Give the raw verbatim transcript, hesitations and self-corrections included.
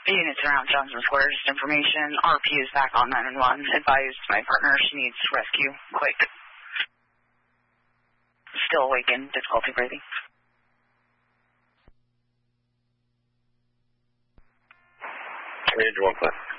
Units around Johnson Square, just information. R P is back on nine one one. Advised my partner she needs rescue. Quick. Still awakened, difficulty breathing. Range one five.